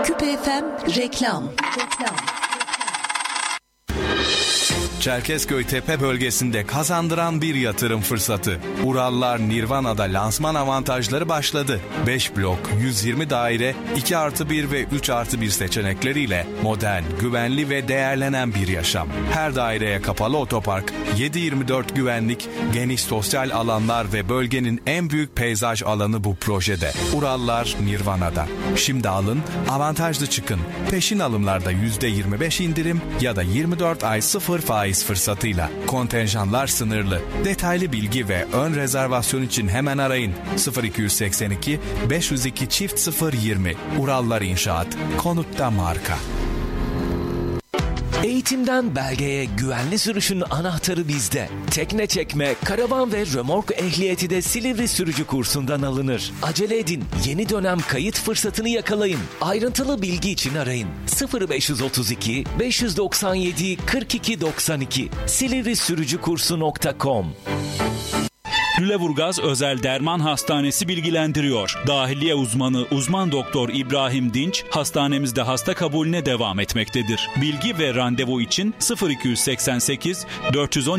Küpe FM reklam. Çerkezköy Tepe bölgesinde kazandıran bir yatırım fırsatı. Urallar Nirvana'da lansman avantajları başladı. 5 blok, 120 daire, 2+1 ve 3+1 seçenekleriyle modern, güvenli ve değerlenen bir yaşam. Her daireye kapalı otopark, 7/24 güvenlik, geniş sosyal alanlar ve bölgenin en büyük peyzaj alanı bu projede. Urallar Nirvana'da. Şimdi alın, avantajlı çıkın. Peşin alımlarda %25 indirim ya da 24 ay 0 faiz fırsatıyla. Kontenjanlar sınırlı. Detaylı bilgi ve ön rezervasyon için hemen arayın. 0282 502 020. Urallar İnşaat. Konutta marka. Eğitimden belgeye güvenli sürüşün anahtarı bizde. Tekne çekme, karavan ve römork ehliyeti de Silivri sürücü kursundan alınır. Acele edin, yeni dönem kayıt fırsatını yakalayın. Ayrıntılı bilgi için arayın. 0532 597 4292 silivrisürücükursu.com. Lüleburgaz Özel Derman Hastanesi bilgilendiriyor. Dahiliye uzmanı uzman doktor İbrahim Dinç hastanemizde hasta kabulüne devam etmektedir. Bilgi ve randevu için 0288 412